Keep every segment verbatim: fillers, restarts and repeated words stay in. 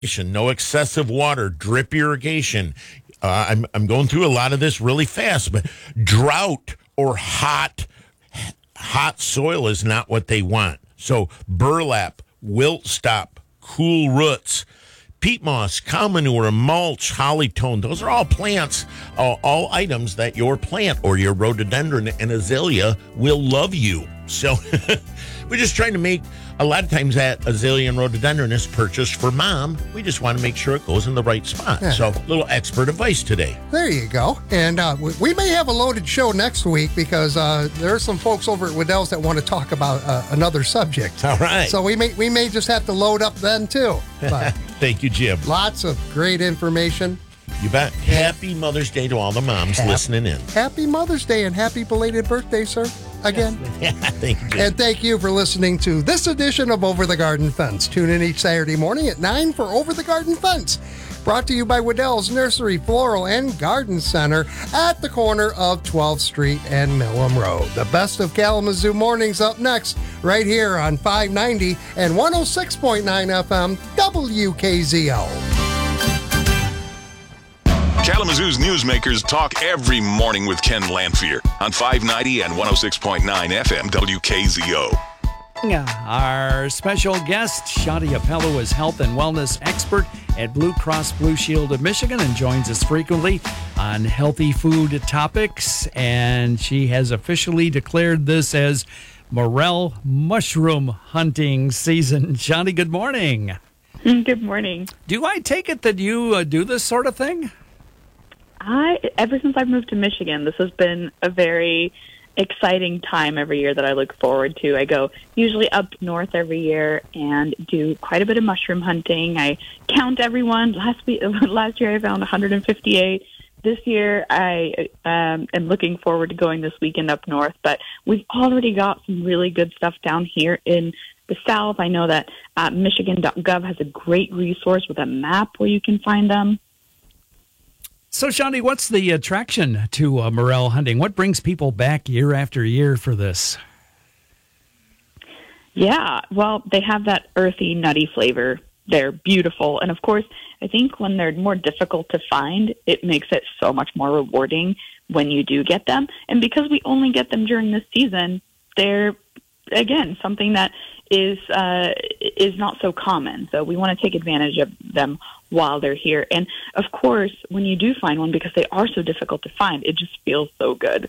No excessive water, drip irrigation. Uh, I'm I'm going through a lot of this really fast, but drought or hot hot soil is not what they want. So burlap, wilt stop, cool roots, peat moss, cow manure, mulch, holly tone. Those are all plants, all, all items that your plant or your rhododendron and azalea will love you. So we're just trying to make, a lot of times that azalea and rhododendron is purchased for mom. We just want to make sure it goes in the right spot. Yeah. So a little expert advice today. There you go. And uh, we, we may have a loaded show next week because uh, there are some folks over at Waddell's that want to talk about uh, another subject. All right. So we may we may just have to load up then too. But Thank you, Jim. lots of great information. You bet. Happy Mother's Day to all the moms Happy- listening in. Happy Mother's Day and happy belated birthday, sir. Again. Yeah, thank you, Jim. And thank you for listening to this edition of Over the Garden Fence. Tune in each Saturday morning at nine for Over the Garden Fence. Brought to you by Waddell's Nursery, Floral, and Garden Center at the corner of twelfth Street and Millham Road. The best of Kalamazoo mornings up next, right here on five ninety and one oh six point nine F M W K Z O. Kalamazoo's newsmakers talk every morning with Ken Lanphier on five ninety and one oh six point nine F M W K Z O. Our special guest, Shanti Appello, is health and wellness expert at Blue Cross Blue Shield of Michigan and joins us frequently on healthy food topics. And she has officially declared this as morel mushroom hunting season. Shanti, good morning. Good morning. Do I take it that you uh, do this sort of thing? I ever since I've moved to Michigan, this has been a very exciting time every year that I look forward to. I go usually up north every year and do quite a bit of mushroom hunting. I count everyone. Last week, last year I found one hundred fifty-eight. This year I um, am looking forward to going this weekend up north. But we've already got some really good stuff down here in the south. I know that uh, Michigan dot gov has a great resource with a map where you can find them. So, Shanti, what's the attraction to uh, morel hunting? What brings people back year after year for this? Yeah, well, they have that earthy, nutty flavor. They're beautiful. And, of course, I think when they're more difficult to find, it makes it so much more rewarding when you do get them. And because we only get them during this season, they're, again, something that is uh, is not so common. So we want to take advantage of them while they're here. And, of course, when you do find one, because they are so difficult to find, it just feels so good.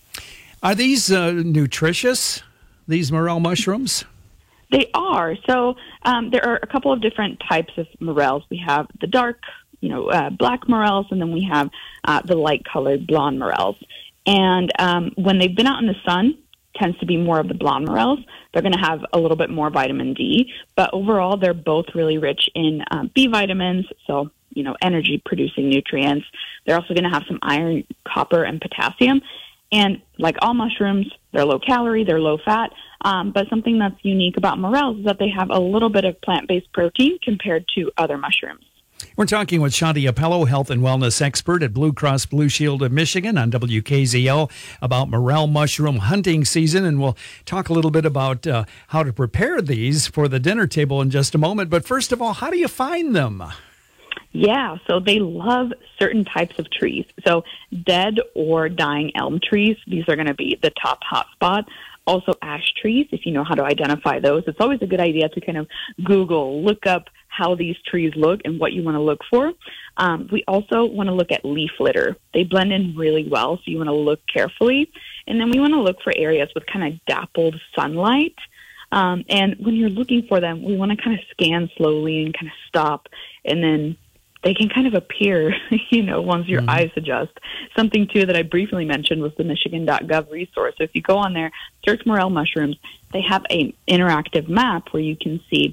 Are these uh, nutritious, these morel mushrooms? They are. So um, there are a couple of different types of morels. We have the dark, you know, uh, black morels, and then we have uh, the light-colored blonde morels. And um, when they've been out in the sun, tends to be more of the blonde morels. They're going to have a little bit more vitamin D, but overall they're both really rich in um, B vitamins, so, you know, energy-producing nutrients. They're also going to have some iron, copper, and potassium. And like all mushrooms, they're low-calorie, they're low-fat, um, but something that's unique about morels is that they have a little bit of plant-based protein compared to other mushrooms. We're talking with Shanti Appello, health and wellness expert at Blue Cross Blue Shield of Michigan on W K Z O about morel mushroom hunting season. And we'll talk a little bit about uh, how to prepare these for the dinner table in just a moment. But first of all, how do you find them? Yeah, so they love certain types of trees. So dead or dying elm trees, these are going to be the top hotspot. Also ash trees, if you know how to identify those. It's always a good idea to kind of Google, look up how these trees look and what you want to look for. Um, we also want to look at leaf litter. They blend in really well, so you want to look carefully. And then we want to look for areas with kind of dappled sunlight. Um, and when you're looking for them, we want to kind of scan slowly and kind of stop, and then they can kind of appear, you know, once your mm-hmm. eyes adjust. Something, too, that I briefly mentioned was the Michigan dot gov resource. So if you go on there, search morel mushrooms, they have an interactive map where you can see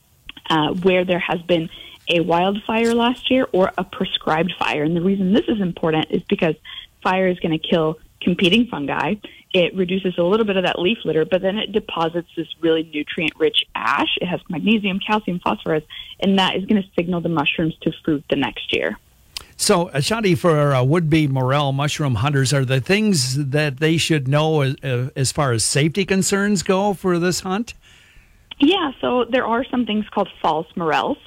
uh, where there has been a wildfire last year or a prescribed fire. And the reason this is important is because fire is going to kill competing fungi. It reduces a little bit of that leaf litter, but then it deposits this really nutrient-rich ash. It has magnesium, calcium, phosphorus, and that is going to signal the mushrooms to fruit the next year. So, Shanti, for uh, would-be morel mushroom hunters, are the things that they should know as, uh, as far as safety concerns go for this hunt? Yeah, so there are some things called false morels.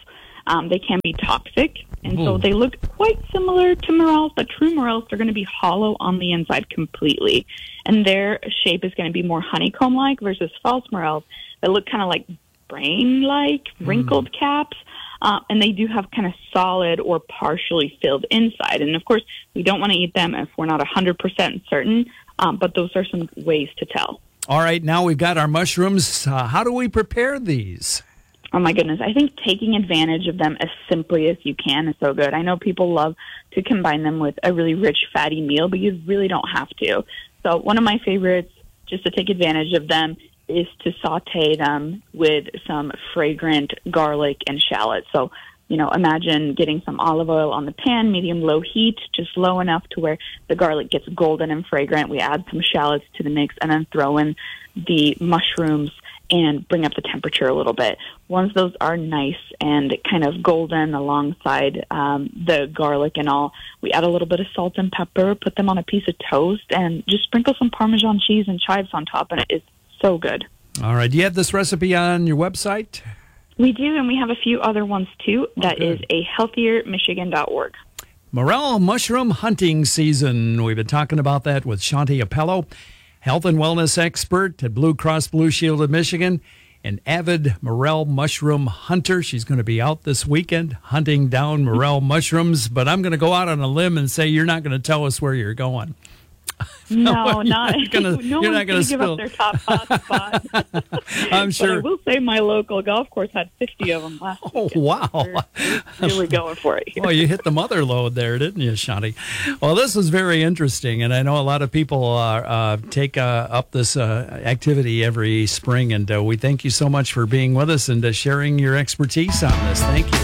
um, they can be toxic. And so Ooh. they look quite similar to morels, but true morels, they're going to be hollow on the inside completely. And their shape is going to be more honeycomb-like versus false morels that look kind of like brain-like, wrinkled mm. caps. Uh, and they do have kind of solid or partially filled inside. And, of course, we don't want to eat them if we're not one hundred percent certain, um, but those are some ways to tell. All right, now we've got our mushrooms. Uh, how do we prepare these? Oh, my goodness. I think taking advantage of them as simply as you can is so good. I know people love to combine them with a really rich, fatty meal, but you really don't have to. So one of my favorites, just to take advantage of them, is to saute them with some fragrant garlic and shallots. So, you know, imagine getting some olive oil on the pan, medium-low heat, just low enough to where the garlic gets golden and fragrant. We add some shallots to the mix and then throw in the mushrooms and bring up the temperature a little bit. Once those are nice and kind of golden alongside um, the garlic and all, we add a little bit of salt and pepper, put them on a piece of toast, and just sprinkle some Parmesan cheese and chives on top, and it is so good. All right. Do you have this recipe on your website? We do, and we have a few other ones, too. That Okay. is a healthier michigan dot org. Morel mushroom hunting season. We've been talking about that with Shanti Appello, health and wellness expert at Blue Cross Blue Shield of Michigan, an avid morel mushroom hunter. She's going to be out this weekend hunting down morel mushrooms, but I'm going to go out on a limb and say you're not going to tell us where you're going. No, You're not. not gonna- no you're one's not gonna going to give spill. up their top hot spot. I'm But I sure. will say my local golf course had fifty of them last Oh, weekend. wow. We're really going for it here. Well, you hit the mother load there, didn't you, Shanti? Well, this is very interesting, and I know a lot of people uh, uh, take uh, up this uh, activity every spring, and uh, we thank you so much for being with us and uh, sharing your expertise on this. Thank you.